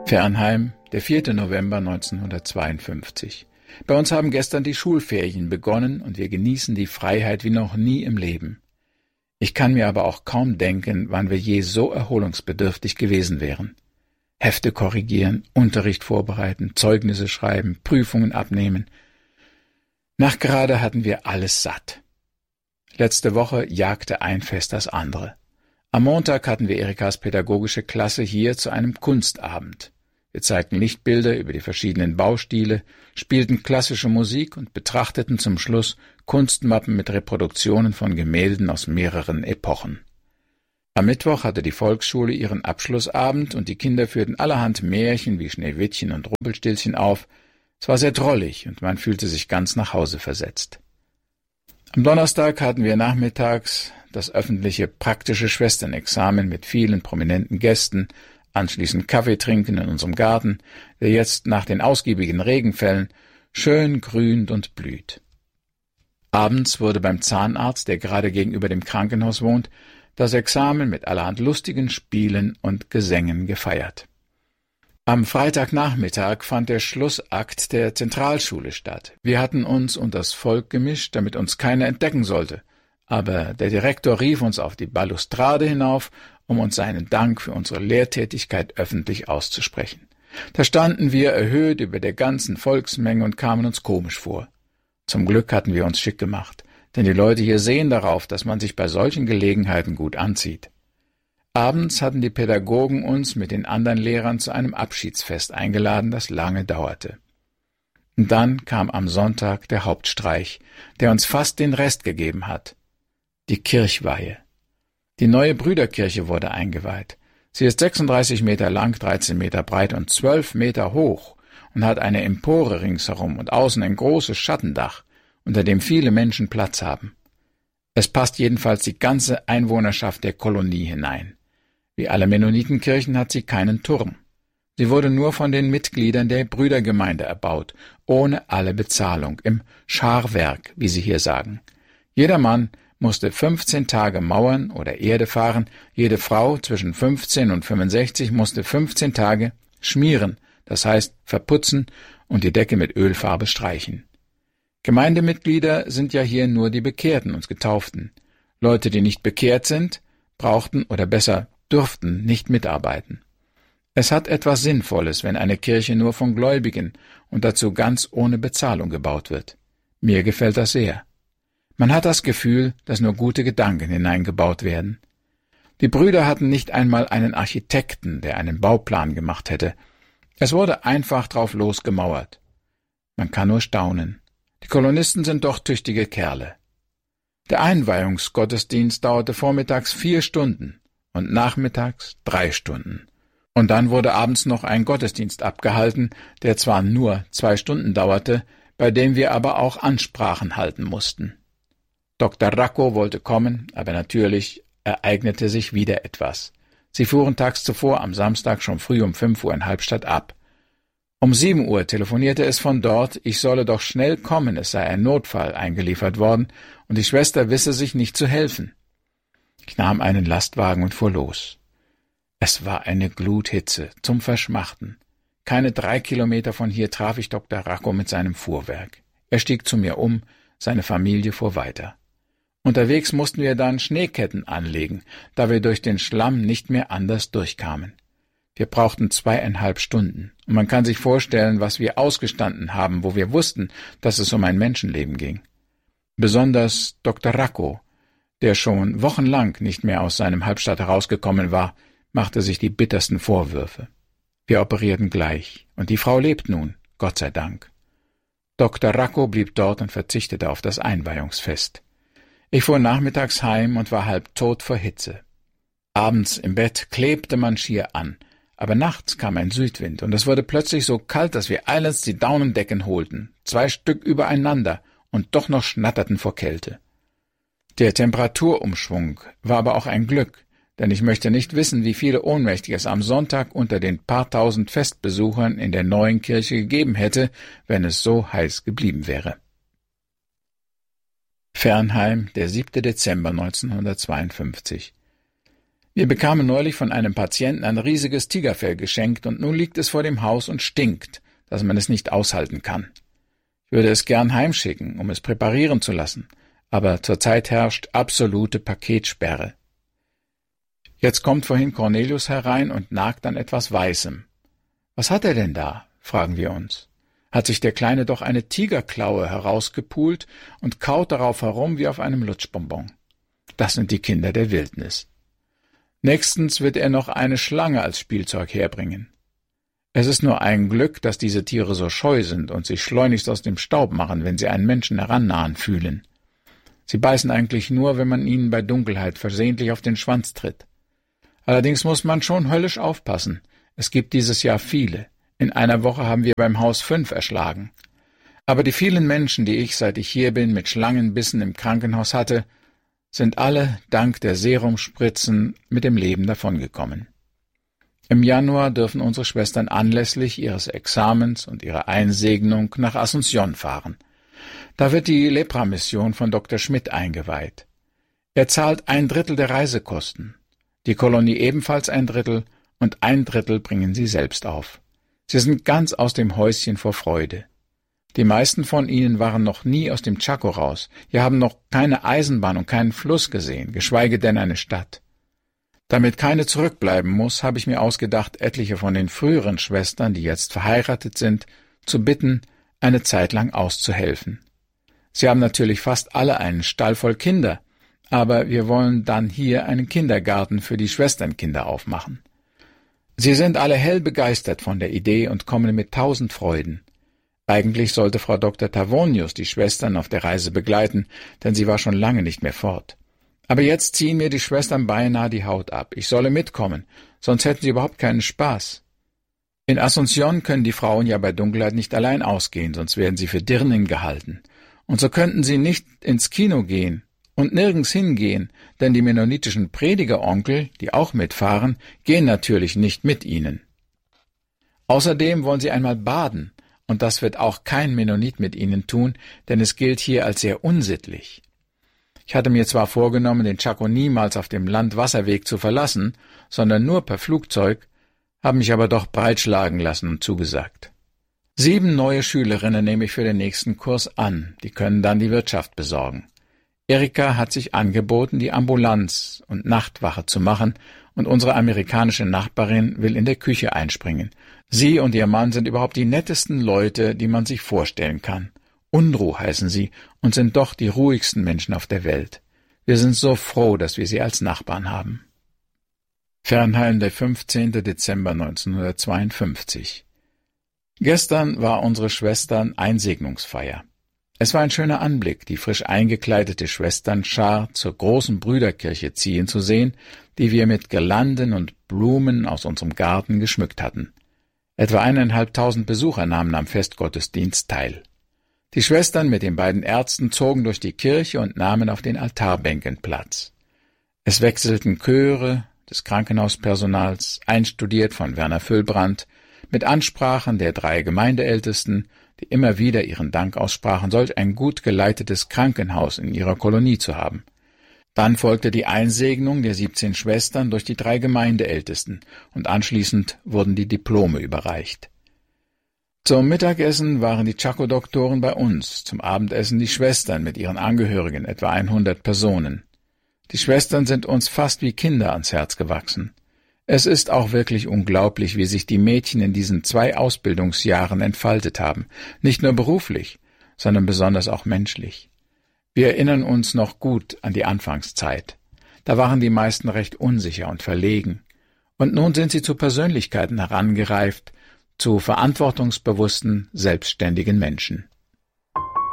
Fernheim, der 4. November 1952. Bei uns haben gestern die Schulferien begonnen und wir genießen die Freiheit wie noch nie im Leben. Ich kann mir aber auch kaum denken, wann wir je so erholungsbedürftig gewesen wären. Hefte korrigieren, Unterricht vorbereiten, Zeugnisse schreiben, Prüfungen abnehmen. Nachgerade hatten wir alles satt. Letzte Woche jagte ein Fest das andere. Am Montag hatten wir Erikas pädagogische Klasse hier zu einem Kunstabend. Wir zeigten Lichtbilder über die verschiedenen Baustile, spielten klassische Musik und betrachteten zum Schluss Kunstmappen mit Reproduktionen von Gemälden aus mehreren Epochen. Am Mittwoch hatte die Volksschule ihren Abschlussabend und die Kinder führten allerhand Märchen wie Schneewittchen und Rumpelstilzchen auf. Es war sehr drollig und man fühlte sich ganz nach Hause versetzt. Am Donnerstag hatten wir nachmittags das öffentliche praktische Schwesternexamen mit vielen prominenten Gästen, anschließend Kaffee trinken in unserem Garten, der jetzt nach den ausgiebigen Regenfällen schön grünt und blüht. Abends wurde beim Zahnarzt, der gerade gegenüber dem Krankenhaus wohnt, das Examen mit allerhand lustigen Spielen und Gesängen gefeiert. Am Freitagnachmittag fand der Schlussakt der Zentralschule statt. Wir hatten uns unters Volk gemischt, damit uns keiner entdecken sollte, aber der Direktor rief uns auf die Balustrade hinauf, um uns seinen Dank für unsere Lehrtätigkeit öffentlich auszusprechen. Da standen wir erhöht über der ganzen Volksmenge und kamen uns komisch vor. Zum Glück hatten wir uns schick gemacht, denn die Leute hier sehen darauf, dass man sich bei solchen Gelegenheiten gut anzieht. Abends hatten die Pädagogen uns mit den anderen Lehrern zu einem Abschiedsfest eingeladen, das lange dauerte. Und dann kam am Sonntag der Hauptstreich, der uns fast den Rest gegeben hat. Die Kirchweihe. Die neue Brüderkirche wurde eingeweiht. Sie ist 36 Meter lang, 13 Meter breit und 12 Meter hoch und hat eine Empore ringsherum und außen ein großes Schattendach, unter dem viele Menschen Platz haben. Es passt jedenfalls die ganze Einwohnerschaft der Kolonie hinein. Wie alle Mennonitenkirchen hat sie keinen Turm. Sie wurde nur von den Mitgliedern der Brüdergemeinde erbaut, ohne alle Bezahlung, im Scharwerk, wie sie hier sagen. Jeder Mann musste 15 Tage mauern oder Erde fahren, jede Frau zwischen 15 und 65 musste 15 Tage schmieren, das heißt verputzen und die Decke mit Ölfarbe streichen. Gemeindemitglieder sind ja hier nur die Bekehrten und Getauften. Leute, die nicht bekehrt sind, brauchten oder besser durften nicht mitarbeiten. Es hat etwas Sinnvolles, wenn eine Kirche nur von Gläubigen und dazu ganz ohne Bezahlung gebaut wird. Mir gefällt das sehr. Man hat das Gefühl, dass nur gute Gedanken hineingebaut werden. Die Brüder hatten nicht einmal einen Architekten, der einen Bauplan gemacht hätte. Es wurde einfach drauf losgemauert. Man kann nur staunen. Die Kolonisten sind doch tüchtige Kerle. Der Einweihungsgottesdienst dauerte vormittags 4 Stunden und nachmittags 3 Stunden. Und dann wurde abends noch ein Gottesdienst abgehalten, der zwar nur 2 Stunden dauerte, bei dem wir aber auch Ansprachen halten mussten. Dr. Racco wollte kommen, aber natürlich ereignete sich wieder etwas. Sie fuhren tags zuvor am Samstag schon früh um 5 Uhr in Halbstadt ab. Um 7 Uhr telefonierte es von dort, ich solle doch schnell kommen, es sei ein Notfall eingeliefert worden und die Schwester wisse sich nicht zu helfen. Ich nahm einen Lastwagen und fuhr los. Es war eine Gluthitze, zum Verschmachten. Keine 3 Kilometer von hier traf ich Dr. Racco mit seinem Fuhrwerk. Er stieg zu mir um, seine Familie fuhr weiter. Unterwegs mussten wir dann Schneeketten anlegen, da wir durch den Schlamm nicht mehr anders durchkamen. Wir brauchten 2,5 Stunden, und man kann sich vorstellen, was wir ausgestanden haben, wo wir wussten, dass es um ein Menschenleben ging. Besonders Dr. Racco, der schon wochenlang nicht mehr aus seinem Halbstadt herausgekommen war, machte sich die bittersten Vorwürfe. Wir operierten gleich, und die Frau lebt nun, Gott sei Dank. Dr. Racco blieb dort und verzichtete auf das Einweihungsfest. Ich fuhr nachmittags heim und war halb tot vor Hitze. Abends im Bett klebte man schier an, aber nachts kam ein Südwind und es wurde plötzlich so kalt, dass wir eilends die Daunendecken holten, 2 Stück übereinander und doch noch schnatterten vor Kälte. Der Temperaturumschwung war aber auch ein Glück, denn ich möchte nicht wissen, wie viele Ohnmächtige es am Sonntag unter den paar tausend Festbesuchern in der neuen Kirche gegeben hätte, wenn es so heiß geblieben wäre. Fernheim, der 7. Dezember 1952. Wir bekamen neulich von einem Patienten ein riesiges Tigerfell geschenkt und nun liegt es vor dem Haus und stinkt, dass man es nicht aushalten kann. Ich würde es gern heimschicken, um es präparieren zu lassen, aber zurzeit herrscht absolute Paketsperre. Jetzt kommt vorhin Cornelius herein und nagt an etwas Weißem. Was hat er denn da? Fragen wir uns. Hat sich der Kleine doch eine Tigerklaue herausgepult und kaut darauf herum wie auf einem Lutschbonbon. Das sind die Kinder der Wildnis. Nächstens wird er noch eine Schlange als Spielzeug herbringen. Es ist nur ein Glück, dass diese Tiere so scheu sind und sich schleunigst aus dem Staub machen, wenn sie einen Menschen herannahen fühlen. Sie beißen eigentlich nur, wenn man ihnen bei Dunkelheit versehentlich auf den Schwanz tritt. Allerdings muss man schon höllisch aufpassen. Es gibt dieses Jahr viele. In einer Woche haben wir beim Haus 5 erschlagen. Aber die vielen Menschen, die ich, seit ich hier bin, mit Schlangenbissen im Krankenhaus hatte, sind alle dank der Serumspritzen mit dem Leben davongekommen. Im Januar dürfen unsere Schwestern anlässlich ihres Examens und ihrer Einsegnung nach Asunción fahren. Da wird die Lepra-Mission von Dr. Schmidt eingeweiht. Er zahlt 1/3 der Reisekosten, die Kolonie ebenfalls 1/3 und 1/3 bringen sie selbst auf. Sie sind ganz aus dem Häuschen vor Freude. Die meisten von ihnen waren noch nie aus dem Chaco raus, ja haben noch keine Eisenbahn und keinen Fluss gesehen, geschweige denn eine Stadt. Damit keine zurückbleiben muss, habe ich mir ausgedacht, etliche von den früheren Schwestern, die jetzt verheiratet sind, zu bitten, eine Zeit lang auszuhelfen. Sie haben natürlich fast alle einen Stall voll Kinder, aber wir wollen dann hier einen Kindergarten für die Schwesternkinder aufmachen. Sie sind alle hell begeistert von der Idee und kommen mit 1000 Freuden. Eigentlich sollte Frau Dr. Tavonius die Schwestern auf der Reise begleiten, denn sie war schon lange nicht mehr fort. Aber jetzt ziehen mir die Schwestern beinahe die Haut ab. Ich solle mitkommen, sonst hätten sie überhaupt keinen Spaß. In Asunción können die Frauen ja bei Dunkelheit nicht allein ausgehen, sonst werden sie für Dirnen gehalten. Und so könnten sie nicht ins Kino gehen und nirgends hingehen, denn die mennonitischen Predigeronkel, die auch mitfahren, gehen natürlich nicht mit ihnen. Außerdem wollen sie einmal baden, und das wird auch kein Mennonit mit ihnen tun, denn es gilt hier als sehr unsittlich. Ich hatte mir zwar vorgenommen, den Chaco niemals auf dem Landwasserweg zu verlassen, sondern nur per Flugzeug, habe mich aber doch breitschlagen lassen und zugesagt. 7 neue Schülerinnen nehme ich für den nächsten Kurs an, die können dann die Wirtschaft besorgen. Erika hat sich angeboten, die Ambulanz und Nachtwache zu machen, und unsere amerikanische Nachbarin will in der Küche einspringen. Sie und ihr Mann sind überhaupt die nettesten Leute, die man sich vorstellen kann. Unruh heißen sie und sind doch die ruhigsten Menschen auf der Welt. Wir sind so froh, dass wir sie als Nachbarn haben. Fernheim, der 15. Dezember 1952. Gestern war unsere Schwestern Einsegnungsfeier. Es war ein schöner Anblick, die frisch eingekleidete Schwesternschar zur großen Brüderkirche ziehen zu sehen, die wir mit Girlanden und Blumen aus unserem Garten geschmückt hatten. Etwa 1.500 Besucher nahmen am Festgottesdienst teil. Die Schwestern mit den beiden Ärzten zogen durch die Kirche und nahmen auf den Altarbänken Platz. Es wechselten Chöre des Krankenhauspersonals, einstudiert von Werner Füllbrand, mit Ansprachen der 3 Gemeindeältesten, die immer wieder ihren Dank aussprachen, solch ein gut geleitetes Krankenhaus in ihrer Kolonie zu haben. Dann folgte die Einsegnung der 17 Schwestern durch die 3 Gemeindeältesten und anschließend wurden die Diplome überreicht. Zum Mittagessen waren die Chaco-Doktoren bei uns, zum Abendessen die Schwestern mit ihren Angehörigen, etwa 100 Personen. Die Schwestern sind uns fast wie Kinder ans Herz gewachsen. Es ist auch wirklich unglaublich, wie sich die Mädchen in diesen 2 Ausbildungsjahren entfaltet haben, nicht nur beruflich, sondern besonders auch menschlich. Wir erinnern uns noch gut an die Anfangszeit. Da waren die meisten recht unsicher und verlegen. Und nun sind sie zu Persönlichkeiten herangereift, zu verantwortungsbewussten, selbstständigen Menschen.